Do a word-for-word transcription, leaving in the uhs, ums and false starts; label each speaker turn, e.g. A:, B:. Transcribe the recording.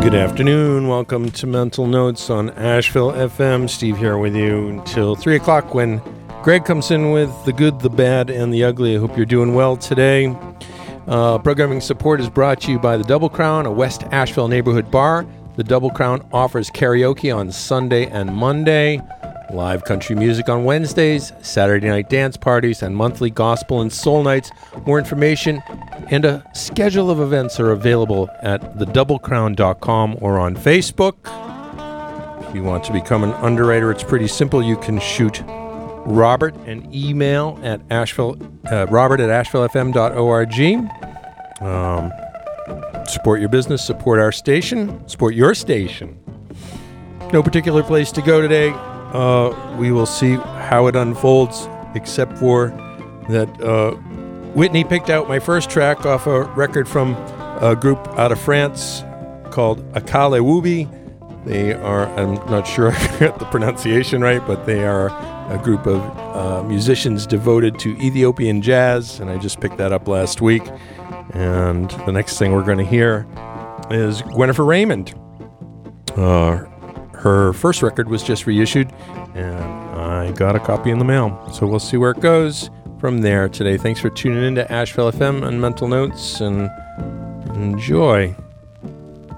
A: Good afternoon. Welcome to Mental Notes on Asheville F M. Steve here with you until three o'clock when Greg comes in with the good, the bad, and the ugly. I hope you're doing well today. Uh, programming support is brought to you by the Double Crown, a West Asheville neighborhood bar. The Double Crown offers karaoke on Sunday and Monday, live country music on Wednesdays, Saturday night dance parties, and monthly gospel and soul nights. More information and a schedule of events are available at the double crown dot com or on Facebook. If you want to become an underwriter, it's pretty simple. You can shoot Robert an email at Asheville, uh, robert at asheville f m dot org. Um, support your business, support our station, support your station. No particular place to go today. Uh, we will see how it unfolds, except for that uh, Whitney picked out my first track off a record from a group out of France called Akale Wubi. They are, I'm not sure I got the pronunciation right, but they are a group of uh, musicians devoted to Ethiopian jazz, and I just picked that up last week. And the next thing we're going to hear is Gwennifer Raymond. Uh, her first record was just reissued, and I got a copy in the mail. So we'll see where it goes from there today. Thanks for tuning in to Asheville F M and Mental Notes, and enjoy.